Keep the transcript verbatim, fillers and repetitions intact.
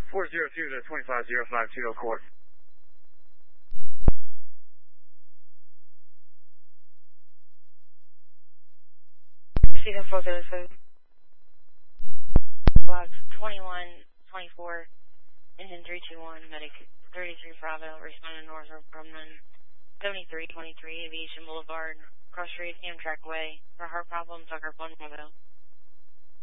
four zero two to two five zero five two oh court. Season four zero seven. Block twenty-one twenty-four, engine three two one, medic thirty-three Bravo, responding Northrop Grumman, seventy-three twenty-three, Aviation Boulevard, Cross Street, Amtrak Way, for heart problem, Tucker one Bravo.